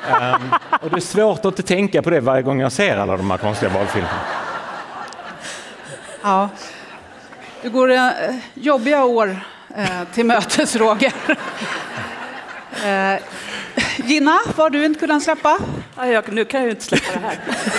Och det är svårt att inte tänka på det varje gång jag ser alla de här konstiga valfilmerna. Ja, det går jobbiga år till mötes, Roger. Gina, vad har du inte kunnat släppa? Nu kan jag ju inte släppa det här.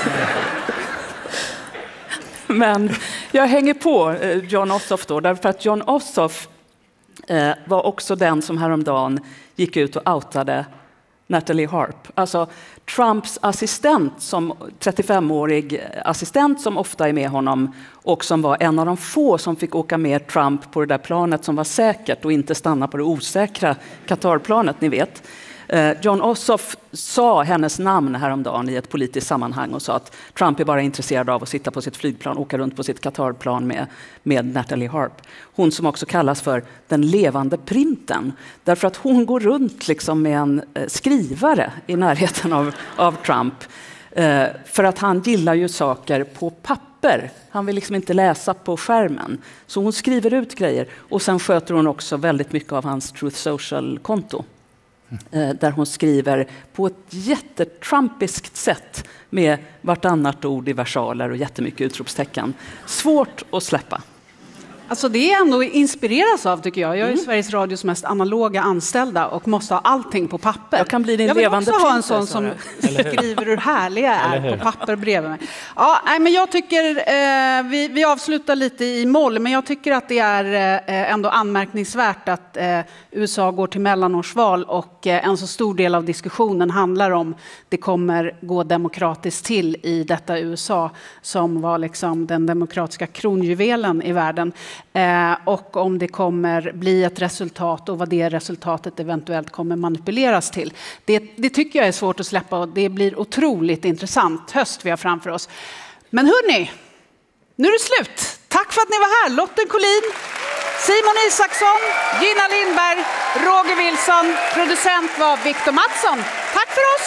Men jag hänger på Jon Ossoff då, därför att Jon Ossoff var också den som häromdagen gick ut och outade Natalie Harp. Alltså Trumps assistent, som 35-årig assistent som ofta är med honom och som var en av de få som fick åka med Trump på det där planet som var säkert och inte stanna på det osäkra Qatar-planet, ni vet. Jon Ossoff sa hennes namn häromdagen i ett politiskt sammanhang och sa att Trump är bara intresserad av att sitta på sitt flygplan, åka runt på sitt Qatar-plan med Natalie Harp. Hon som också kallas för den levande printen. Därför att hon går runt liksom med en skrivare i närheten av Trump. För att han gillar ju saker på papper. Han vill liksom inte läsa på skärmen. Så hon skriver ut grejer. Och sen sköter hon också väldigt mycket av hans Truth Social-konto. Där hon skriver på ett jättetrumpiskt sätt med vartannat ord i versaler och jättemycket utropstecken. Svårt att släppa. Alltså det är ändå inspireras av, tycker jag. Jag är Sveriges Radios mest analoga anställda och måste ha allting på papper. Jag kan bli din jag vill levande också ha en sån som skriver hur härliga är på papper bredvid mig. Ja, men jag tycker, vi avslutar lite i moll, men jag tycker att det är ändå anmärkningsvärt att USA går till mellanårsval och en så stor del av diskussionen handlar om det kommer gå demokratiskt till i detta USA som var liksom den demokratiska kronjuvelen i världen. Och om det kommer bli ett resultat och vad det resultatet eventuellt kommer manipuleras till. Det tycker jag är svårt att släppa och det blir otroligt intressant höst vi har framför oss. Men hörni, nu är det slut. Tack för att ni var här. Lotten Collin, Simon Isaksson, Gina Lindberg, Roger Wilson. Producent var Victor Mattsson. Tack för oss.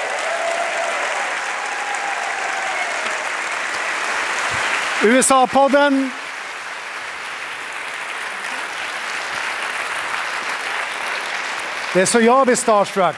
USA-podden. Det är så jag blir starstruck.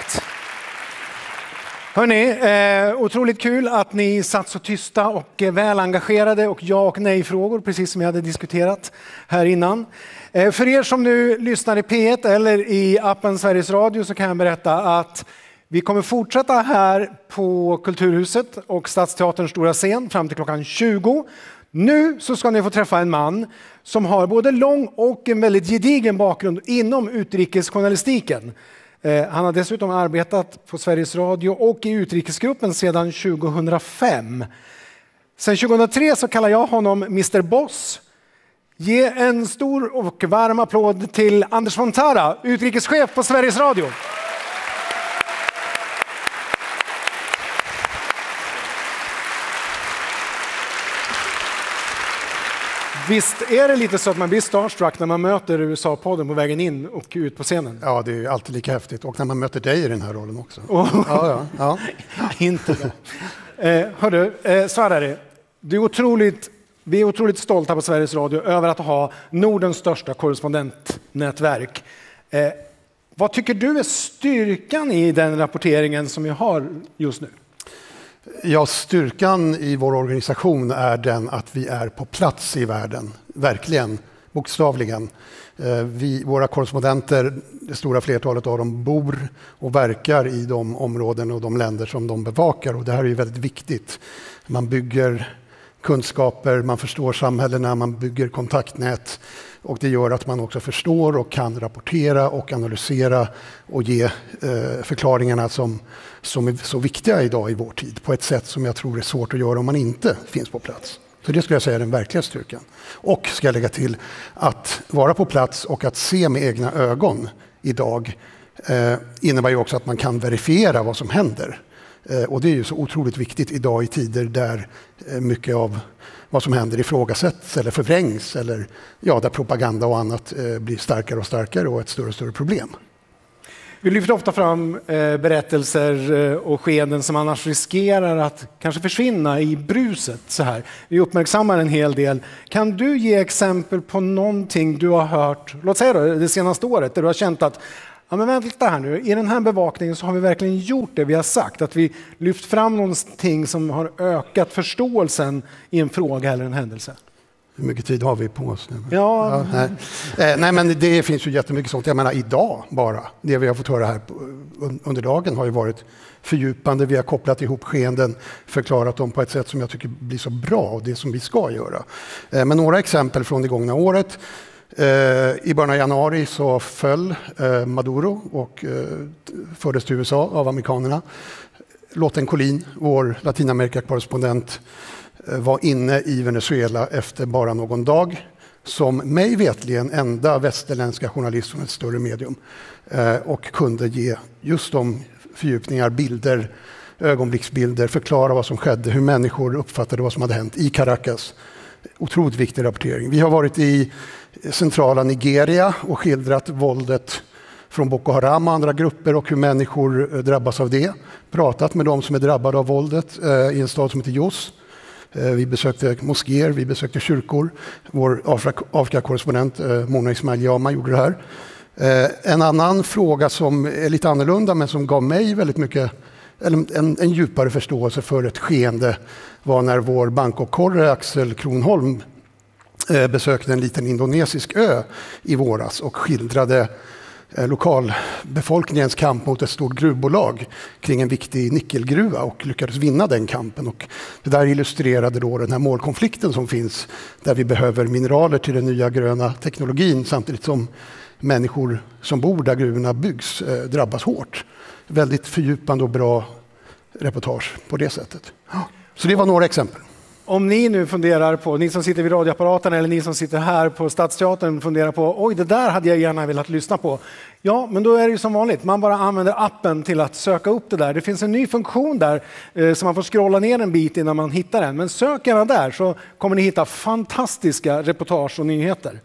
Hörrni, otroligt kul att ni satt så tysta och väl engagerade och ja och nej-frågor, precis som jag hade diskuterat här innan. För er som nu lyssnar i P1 eller i appen Sveriges Radio så kan jag berätta att vi kommer fortsätta här på Kulturhuset och Stadsteaterns stora scen fram till klockan 20. Nu så ska ni få träffa en man som har både lång och en väldigt gedigen bakgrund inom utrikesjournalistiken. Han har dessutom arbetat på Sveriges Radio och i utrikesgruppen sedan 2005. Sen 2003 så kallar jag honom Mr. Boss. Ge en stor och varm applåd till Anders von Tara, utrikeschef på Sveriges Radio. Visst är det lite så att man blir starstruck när man möter USA-podden på vägen in och ut på scenen? Ja, det är alltid lika häftigt. Och när man möter dig i den här rollen också. Ja. Inte det. Hörru, så här är det. Vi är otroligt stolta på Sveriges Radio över att ha Nordens största korrespondentnätverk. Vad tycker du är styrkan i den rapporteringen som vi har just nu? Ja, styrkan i vår organisation är den att vi är på plats i världen. Verkligen, bokstavligen. Våra korrespondenter, det stora flertalet av dem, bor och verkar i de områden och de länder som de bevakar. Och det här är ju väldigt viktigt. Man bygger kunskaper, man förstår samhällena, man bygger kontaktnät. Och det gör att man också förstår och kan rapportera och analysera och ge förklaringarna som är så viktiga idag i vår tid på ett sätt som jag tror är svårt att göra om man inte finns på plats. Så det skulle jag säga är den verkliga styrkan. Och ska jag lägga till att vara på plats och att se med egna ögon idag innebär ju också att man kan verifiera vad som händer. Och det är ju så otroligt viktigt idag i tider där mycket av vad som händer ifrågasätts eller förvrängs eller där propaganda och annat blir starkare och starkare och ett större och större problem. Vi lyfter ofta fram berättelser och skeenden som annars riskerar att kanske försvinna i bruset. Så här. Vi uppmärksammar en hel del. Kan du ge exempel på någonting du har hört, låt säga då, det senaste året, där du har känt att Ja, men vänta här nu. I den här bevakningen så har vi verkligen gjort det vi har sagt. Att vi lyft fram någonting som har ökat förståelsen i en fråga eller en händelse. Hur mycket tid har vi på oss nu? Ja. Nej, men det finns ju jättemycket sånt. Jag menar idag bara. Det vi har fått höra här under dagen har ju varit fördjupande. Vi har kopplat ihop skeenden, förklarat dem på ett sätt som jag tycker blir så bra och det som vi ska göra. Men några exempel från det gångna året. I början av januari så föll Maduro och fördes till USA av amerikanerna. Lotten Collin, vår Latinamerika-korrespondent, var inne i Venezuela efter bara någon dag som mig vetligen enda västerländska journalist från ett större medium och kunde ge just de fördjupningar, bilder, ögonblicksbilder, förklara vad som skedde, hur människor uppfattade vad som hade hänt i Caracas. Otroligt viktig rapportering. Vi har varit i centrala Nigeria och skildrat våldet från Boko Haram och andra grupper och hur människor drabbas av det. Pratat med de som är drabbade av våldet i en stad som heter Jos. Vi besökte moskéer, vi besökte kyrkor. Vår Afrika-korrespondent Mona Ismail Jama gjorde det här. En annan fråga som är lite annorlunda men som gav mig väldigt mycket en djupare förståelse för ett skeende var när vår Bangkok-korre Axel Kronholm besökte en liten indonesisk ö i våras och skildrade lokalbefolkningens kamp mot ett stort gruvbolag kring en viktig nickelgruva och lyckades vinna den kampen. Och det där illustrerade då den här målkonflikten som finns där vi behöver mineraler till den nya gröna teknologin samtidigt som människor som bor där gruvorna byggs drabbas hårt. Väldigt fördjupande och bra reportage på det sättet. Så det var några exempel. Om ni nu funderar på, ni som sitter vid radioapparaten eller ni som sitter här på Stadsteatern funderar på, oj det där hade jag gärna velat lyssna på. Ja, men då är det ju som vanligt, man bara använder appen till att söka upp det där. Det finns en ny funktion där så man får scrolla ner en bit innan man hittar den. Men sök gärna där så kommer ni hitta fantastiska reportage och nyheter.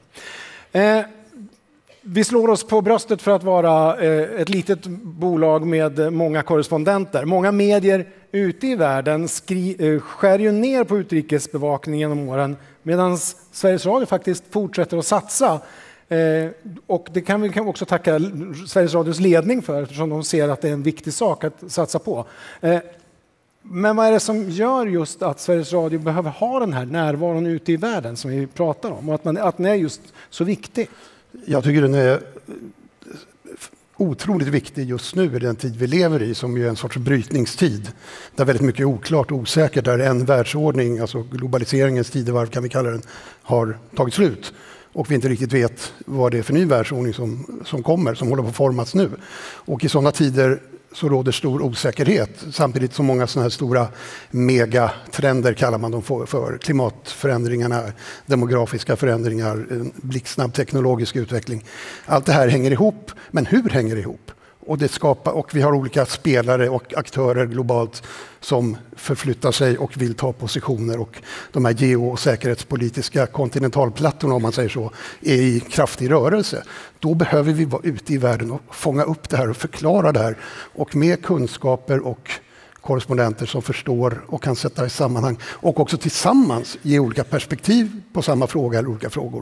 Vi slår oss på bröstet för att vara ett litet bolag med många korrespondenter. Många medier ute i världen skär ju ner på utrikesbevakningen genom åren medan Sveriges Radio faktiskt fortsätter att satsa. Och det kan vi också tacka Sveriges Radios ledning för eftersom de ser att det är en viktig sak att satsa på. Men vad är det som gör just att Sveriges Radio behöver ha den här närvaron ute i världen som vi pratar om och att den är just så viktig? Jag tycker den är otroligt viktig just nu i den tid vi lever i som är en sorts brytningstid där väldigt mycket är oklart och osäkert, där en världsordning, alltså globaliseringens tidevarv kan vi kalla den, har tagit slut och vi inte riktigt vet vad det är för ny världsordning som kommer, som håller på att formas nu. Och i sådana tider så råder stor osäkerhet samtidigt som många sådana här stora megatrender kallar man dem för. Klimatförändringarna, demografiska förändringar, blixtsnabb teknologisk utveckling. Allt det här hänger ihop, men hur hänger det ihop? Och vi har olika spelare och aktörer globalt som förflyttar sig och vill ta positioner och de här geo- och säkerhetspolitiska kontinentalplattorna om man säger så är i kraftig rörelse. Då behöver vi vara ute i världen och fånga upp det här och förklara det här och med kunskaper och korrespondenter som förstår och kan sätta i sammanhang och också tillsammans ge olika perspektiv på samma fråga eller olika frågor.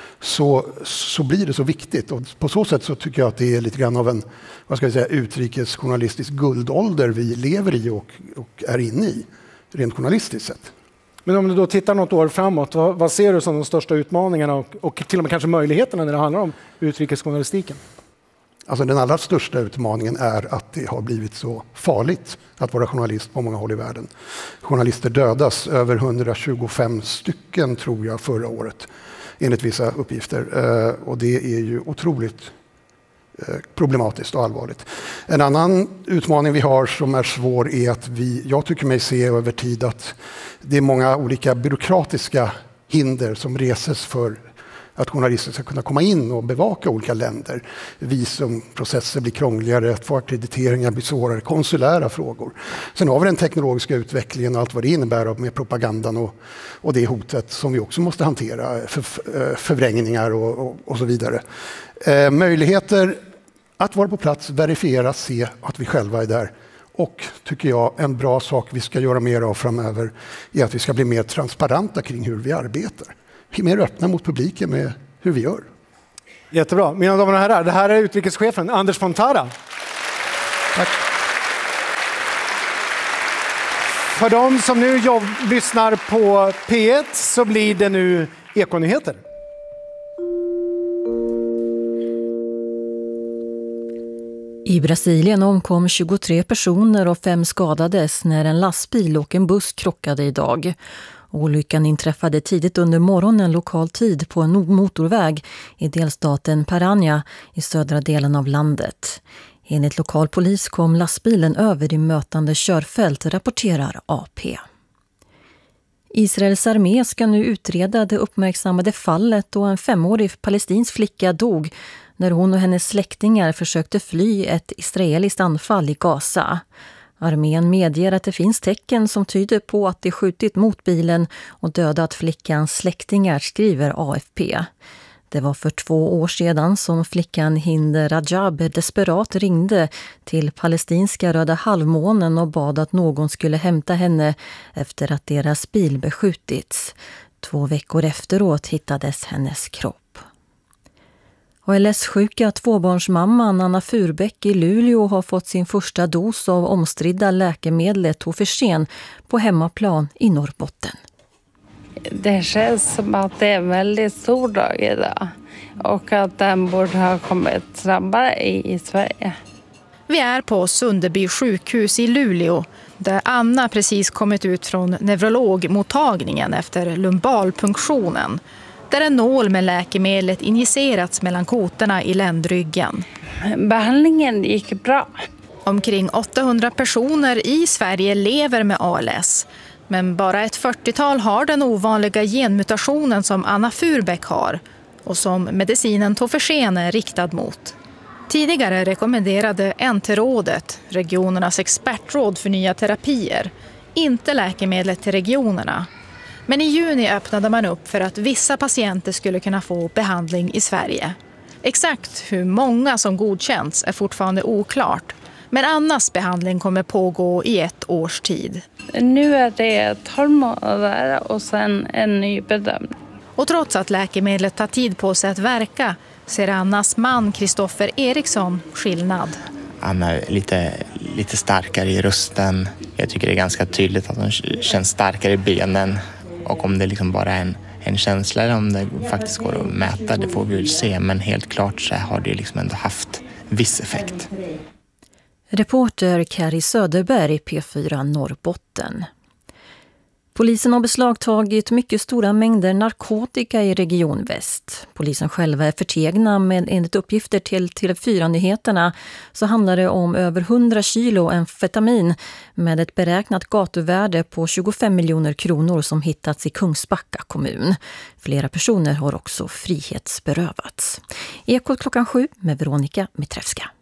Så blir det så viktigt och på så sätt så tycker jag att det är lite grann av en utrikesjournalistisk guldålder vi lever i och är inne i rent journalistiskt sett. Men om du då tittar något år framåt, vad ser du som de största utmaningarna och till och med kanske möjligheterna när det handlar om utrikesjournalistiken? Alltså den allra största utmaningen är att det har blivit så farligt att vara journalist på många håll i världen. Journalister dödas, över 125 stycken tror jag förra året enligt vissa uppgifter och det är ju otroligt problematiskt och allvarligt. En annan utmaning vi har som är svår är att jag tycker mig se över tid att det är många olika byråkratiska hinder som reses för att journalister ska kunna komma in och bevaka olika länder. Visumprocesser blir krångligare, att få akkrediteringar blir svårare, konsulära frågor. Sen har vi den teknologiska utvecklingen och allt vad det innebär med propagandan och det hotet som vi också måste hantera, förvrängningar och så vidare. Möjligheter att vara på plats, verifiera, se att vi själva är där. Och tycker jag en bra sak vi ska göra mer av framöver är att vi ska bli mer transparenta kring hur vi arbetar. Mer öppna mot publiken med hur vi gör. Jättebra. Mina damer och herrar, det här är utrikeschefen Anders Fontara. Tack. För de som nu lyssnar på P1 så blir det nu Ekonyheter. I Brasilien omkom 23 personer och 5 skadades när en lastbil och en buss krockade idag. Olyckan inträffade tidigt under morgonen lokal tid på en motorväg i delstaten Paraná i södra delen av landet. Enligt lokal polis kom lastbilen över i mötande körfält, rapporterar AP. Israels armé ska nu utreda det uppmärksammade fallet då en 5-årig palestinsk flicka dog när hon och hennes släktingar försökte fly ett israeliskt anfall i Gaza. Armén medger att det finns tecken som tyder på att de skjutit mot bilen och dödat flickans släktingar, skriver AFP. Det var för 2 år sedan som flickan Hind Rajab desperat ringde till palestinska Röda halvmånen och bad att någon skulle hämta henne efter att deras bil beskjutits. 2 veckor efteråt hittades hennes kropp. ALS-sjuka 2-barnsmamman Anna Furbäck i Luleå har fått sin första dos av omstridda läkemedlet Tofersen på hemmaplan i Norrbotten. Det känns som att det är en väldigt stor dag idag och att den borde ha kommit snabbare i Sverige. Vi är på Sunderby sjukhus i Luleå där Anna precis kommit ut från neurologmottagningen efter lumbalpunktionen. Där en nål med läkemedlet injicerats mellan kotorna i ländryggen. Behandlingen gick bra. Omkring 800 personer i Sverige lever med ALS. Men bara ett 40-tal har den ovanliga genmutationen som Anna Furbäck har och som medicinen Tofersen är riktad mot. Tidigare rekommenderade NT-rådet, regionernas expertråd för nya terapier, inte läkemedlet till regionerna. Men i juni öppnade man upp för att vissa patienter skulle kunna få behandling i Sverige. Exakt hur många som godkänts är fortfarande oklart. Men Annas behandling kommer pågå i 1 års tid. Nu är det 12 månader och sen en ny bedömning. Och trots att läkemedlet tar tid på sig att verka ser Annas man Kristoffer Eriksson skillnad. Anna är lite starkare i rösten. Jag tycker det är ganska tydligt att hon känns starkare i benen. Och om det liksom bara är en känsla eller om det faktiskt går att mäta, det får vi väl se. Men helt klart så har det liksom ändå haft viss effekt. Reporter Kari Söderberg, P4 Norrbotten. Polisen har beslagtagit mycket stora mängder narkotika i Region Väst. Polisen själva är förtegna, men enligt uppgifter till TV4-nyheterna så handlar det om över 100 kilo amfetamin med ett beräknat gatuvärde på 25 miljoner kronor som hittats i Kungsbacka kommun. Flera personer har också frihetsberövats. Ekot 7 med Veronica Mitrevska.